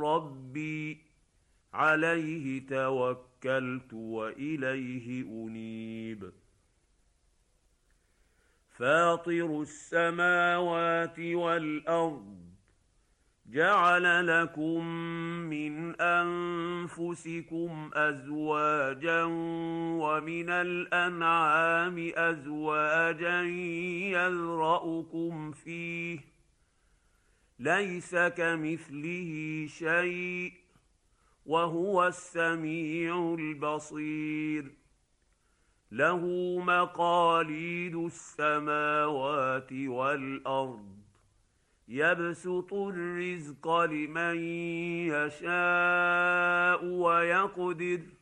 ربي عليه توكلت واليه انيب فاطر السماوات والارض جعل لكم من انفسكم ازواجا ومن الانعام ازواجا يذرأكم فيه ليس كمثله شيء وهو السميع البصير له مقاليد السماوات والارض يبسط الرزق لمن يشاء ويقدر